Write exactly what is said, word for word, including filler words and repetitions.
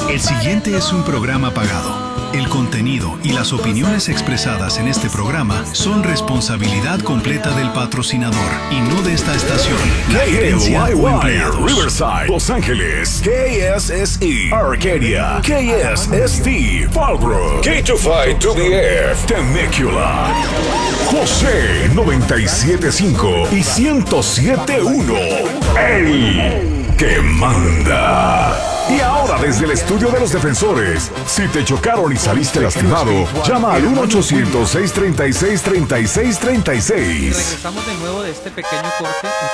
El siguiente es un programa pagado. El contenido y las opiniones expresadas en este programa son responsabilidad completa del patrocinador y no de esta estación, la gerencia o empleados. Riverside, Los Ángeles, K S S E, Arcadia, K S S T, Fallbrook, K two five two B F, Temecula, José noventa y siete punto cinco y ciento siete punto uno, el que manda. Y ahora desde el estudio de los defensores, si te chocaron y saliste lastimado, llama al uno ochocientos, seiscientos treinta y seis, treinta y seis treinta y seis. Regresamos de nuevo de este pequeño corte, un